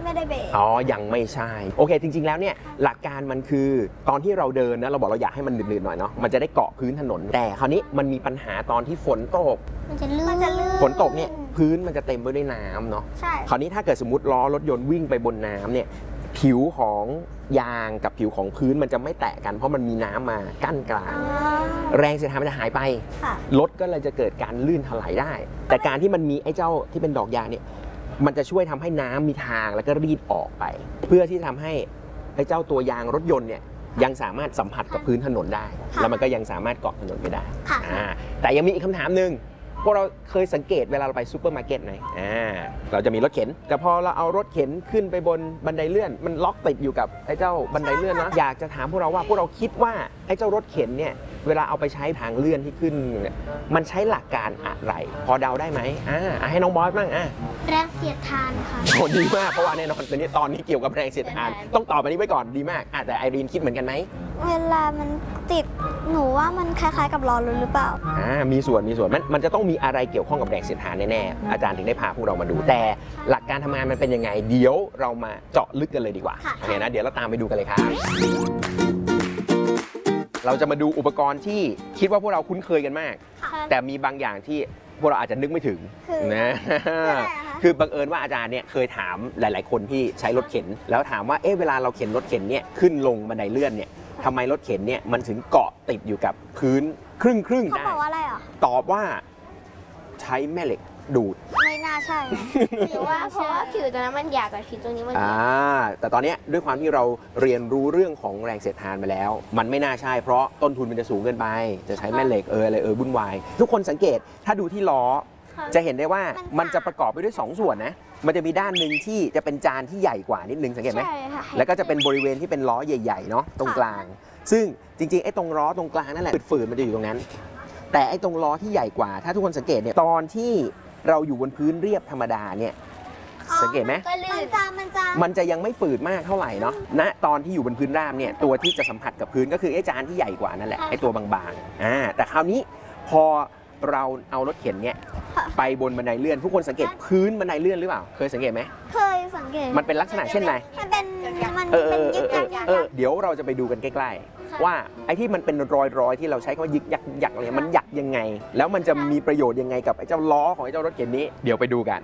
ไม่ได้เบรกอ๋อยังไม่ใช่โอเคจริงๆแล้วเนี่ยหลักการมันคือตอนที่เราเดินนะเราบอกเราอยากให้มันหนืดๆหน่อยเนาะมันจะได้เกาะพื้นถนนแต่คราวนี้มันมีปัญหาตอนที่ฝนตกมันจะลื่นฝนตกเนี่ยพื้นมันจะเต็มไปด้วยน้ำเนาะใช่คราวนี้ถ้าเกิดสมมติล้อรถยนต์วิ่งไปบนน้ำเนี่ยผิวของยางกับผิวของพื้นมันจะไม่แตะกันเพราะมันมีน้ำมากั้นกลางแรงเสียดทานมันจะหายไปรถก็เลยจะเกิดการลื่นถลายได้แต่การที่มันมีไอ้เจ้าที่เป็นดอกยางเนี่ยมันจะช่วยทำให้น้ำมีทางแล้วก็รีดออกไปเพื่อที่ทำให้ไอ้เจ้าตัวยางรถยนต์เนี่ยยังสามารถสัมผัสกับพื้นถนนได้แล้วมันก็ยังสามารถเกาะถนนไปได้แต่ยังมีอีกคำถามหนึ่งพวกเราเคยสังเกตเวลาเราไปซูเปอร์มาร์เก็ตไหมเราจะมีรถเข็นแต่พอเราเอารถเข็นขึ้นไปบนบันไดเลื่อนมันล็อกติดอยู่กับไอ้เจ้าบันไดเลื่อนนะอยากจะถามพวกเราว่าพวกเราคิดว่าไอ้เจ้ารถเข็นเนี่ยเวลาเอาไปใช้ทางเลื่อนที่ขึ้นเนี่ยมันใช้หลักการอะไรพอเดาได้ไหมให้น้องบอสบ้างแรงเสียดทานค่ะโหดีมากเพราะว่าแน่นอนตอนนี้เกี่ยวกับแรงเสียดทานต้องตอบอันนี้ไว้ก่อนดีมากแต่ไอรีนคิดเหมือนกันไหมเวลามันติดหนูว่ามันคล้ายๆกับล้อรถหรือเปล่ามีส่วนมันจะต้องมีอะไรเกี่ยวข้องกับแรงเสียดทานแน่ๆอาจารย์ถึงได้พาพวกเรามาดูแต่หลักการทำงานมันเป็นยังไงเดี๋ยวเรามาเจาะลึกกันเลยดีกว่าโอเคนะเดี๋ยวเราตามไปดูกันเลยครับเราจะมาดูอุปกรณ์ที่คิดว่าพวกเราคุ้นเคยกันมากแต่มีบางอย่างที่พวกเราอาจจะนึกไม่ถึงนะคือบังเอิญว่าอาจารย์เนี่ยเคยถามหลายๆคนที่ใช้รถเข็นแล้วถามว่าเวลาเราเข็นรถเข็นเนี่ยขึ้นลงบันไดเลื่อนเนี่ยทำไมรถเข็นเนี่ยมันถึงเกาะติดอยู่กับพื้นครึ่งได้เขาบอกว่าอะไรตอบว่าใช้แม่เหล็กดูดไม่น่าใช่หรือว่าเพราะว่าผิวตัวนั้นมันหยาบกว่าผิวตัวนี้มันแต่ตอนนี้ด้วยความที่เราเรียนรู้เรื่องของแรงเสียดทานมาแล้วมันไม่น่าใช่เพราะต้นทุนมันจะสูงเกินไปจะใช้แม่เหล็กอะไรวุ่นวายทุกคนสังเกตถ้าดูที่ล้อจะเห็นได้ว่ามันจะประกอบไปด้วย2ส่วนนะมันจะมีด้านหนึ่งที่จะเป็นจานที่ใหญ่กว่านิดนึงสังเกตไหมแล้วก็จะเป็นบริเวณที่เป็นล้อใหญ่ๆเนาะตรงกลางซึ่งจริงๆไอ้ตรงล้อตรงกลางนั่นแหละฝืดๆมันจะอยู่ตรงนั้นแต่ไอ้ตรงล้อที่ใหญ่กว่าถ้าทุกคนสังเกตเนี่ยตอนที่เราอยู่บนพื้นเรียบธรรมดาเนี่ยสังเกตไหมมันจะยังไม่ฝืดมากเท่าไหร่เนาะณตอนที่อยู่บนพื้นราบเนี่ยตัวที่จะสัมผัสกับพื้นก็คือไอ้จานที่ใหญ่กว่านั่นแหละไอ้ตัวบางๆแต่คราวนี้พอเราเอารถเข็นเนี่ยไปบนบันไดเลื่อนทุกคนสังเกตพื้นบันไดเลื่อนหรือเปล่าเคยสังเกตไหมเคยสังเกตมันเป็นลักษณะเช่นไรมันเป็นยึกยักเดี๋ยวเราจะไปดูกันใกล้ๆว่าไอ้ที่มันเป็นรอยที่เราใช้คำว่ายึกยักอะไรมันยักยังไงแล้วมันจะมีประโยชน์ยังไงกับไอ้เจ้าล้อของไอ้เจ้ารถเข็นนี้เดี๋ยวไปดูกัน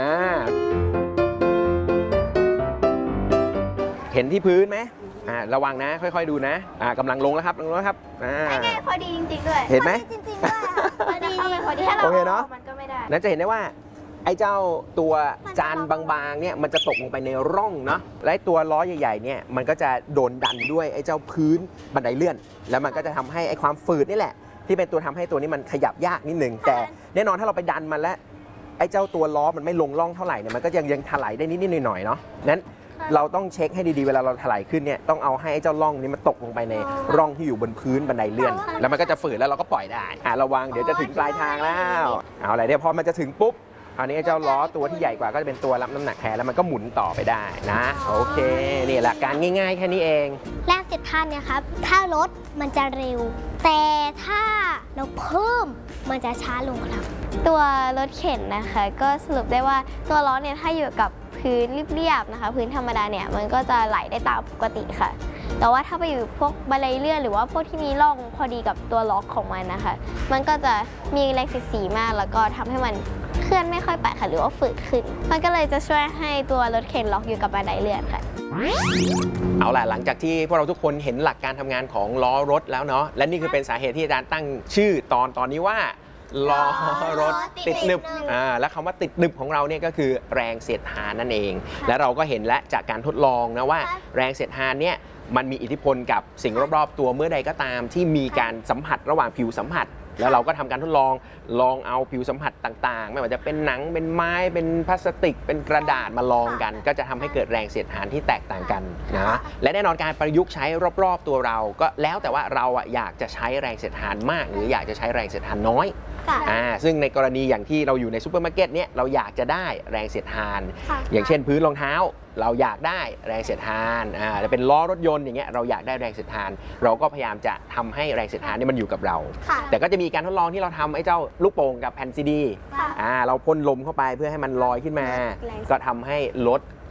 เห็นที่พื้นไหมระวังนะค่อยๆดูนะกำลังลงแล้วครับง่ายพอดีจริงๆด้วยเห็นไหมจริงๆด้วยพอดีถ้าเรามันก็ไม่ได้นั่นจะเห็นได้ว่าไอ้เจ้าตัวจานบางๆเนี่ยมันจะตกลงไปในร่องเนาะและตัวล้อใหญ่ๆเนี่ยมันก็จะโดนดันด้วยไอ้เจ้าพื้นบันไดเลื่อนแล้วมันก็จะทำให้ไอ้ความฝืดนี่แหละที่เป็นตัวทำให้ตัวนี้มันขยับยากนิดนึงแต่แน่นอนถ้าเราไปดันมันแล้วไอ้เจ้าตัวล้อมันไม่ลงร่องเท่าไหร่เนี่ยมันก็ยังถลายได้นิดๆหน่อยๆเนาะนั้นเราต้องเช็คให้ดีๆเวลาเราถลายขึ้นเนี่ยต้องเอาให้ไอ้เจ้าร่องนี้มันตกลงไปในร่องที่อยู่บนพื้นบันไดเลื่อนแล้วมันก็จะฝืดแล้วเราก็ปล่อยได้ระวังเดี๋ยวจะถึงปลายทางแล้วเอาอะไรเดี๋ยวพอมันจะถึงปุ๊บอันนี้เจ้าล้อตัวที่ใหญ่กว่าก็จะเป็นตัวรับน้ำหนักแทนแล้วมันก็หมุนต่อไปได้นะโอเคนี่หลักการง่ายๆแค่นี้เองแรงเสียดทานเนี่ยครับถ้ารถมันจะเร็วแต่ถ้าเราเพิ่มมันจะช้าลงครับตัวรถเข็นนะคะก็สรุปได้ว่าตัวล้อเนี่ยถ้าอยู่กับพื้นเรียบๆนะคะพื้นธรรมดาเนี่ยมันก็จะไหลได้ตามปกติค่ะแต่ว่าถ้าไปอยู่พวกบันไดเลื่อนหรือว่าพวกที่มีร่องพอดีกับตัวล็อกของมันนะคะมันก็จะมีแรงเสียดสีมากแล้วก็ทำให้มันเคลื่อนไม่ค่อยไปค่ะหรือว่าฝืดขึ้นมันก็เลยจะช่วยให้ตัวรถเข็นล็อกอยู่กับบันไดเลื่อนค่ะเอาล่ะหลังจากที่พวกเราทุกคนเห็นหลักการทำงานของล้อรถแล้วเนาะและนี่คือเป็นสาเหตุที่อาจารย์ตั้งชื่อตอนนี้ว่าล้อรถติดหนึบและคำว่าติดหนึบของเราเนี่ยก็คือแรงเสียดทานนั่นเองและเราก็เห็นและจากการทดลองนะว่าแรงเสียดทานเนี่ยมันมีอิทธิพลกับสิ่งรอบๆตัวเมื่อใดก็ตามที่มีการสัมผัสระหว่างผิวสัมผัสแล้วเราก็ทำการทดลองเอาผิวสัมผัสต่างๆไม่ว่าจะเป็นหนังเป็นไม้เป็นพลาสติกเป็นกระดาษมาลองกันก็จะทำให้เกิดแรงเสียดทานที่แตกต่างกันนะและแน่นอนการประยุกต์ใช้รอบๆตัวเราก็แล้วแต่ว่าเราอยากจะใช้แรงเสียดทานมากหรืออยากจะใช้แรงเสียดทานน้อยซึ่งในกรณีอย่างที่เราอยู่ในซูเปอร์มาร์เก็ตเนี่ยเราอยากจะได้แรงเสียดทานอย่างเช่นพื้นรองเท้าเราอยากได้แรงเสียดทานจะเป็นล้อรถยนต์อย่างเงี้ยเราอยากได้แรงเสียดทานเราก็พยายามจะทำให้แรงเสียดทานนี่มันอยู่กับเราแต่ก็จะมีการทดลองที่เราทำไอ้เจ้าลูกโป่งกับแผ่นซีดีเราพ่นลมเข้าไปเพื่อให้มันลอยขึ้นมาก็ทำให้ลด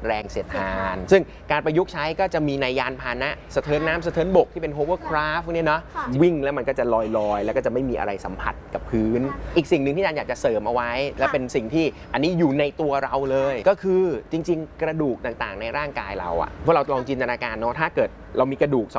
แรงเสียดทาน ซึ่งการประยุกต์ใช้ก็จะมีในยานพาหนะสะเทินน้ำสะเทินบกที่เป็น hovercraft พวกนี้เนาะวิ่งแล้วมันก็จะลอยๆแล้วก็จะไม่มีอะไรสัมผัสกับพื้น อีกสิ่งหนึ่งที่อาจารย์อยากจะเสริมเอาไว้ และเป็นสิ่งที่อันนี้อยู่ในตัวเราเลยก็คือจริงๆ กระดูกต่างๆในร่างกายเราอะพวกเราลองจินตนาการเนาะถ้าเกิดเรามีกระดูก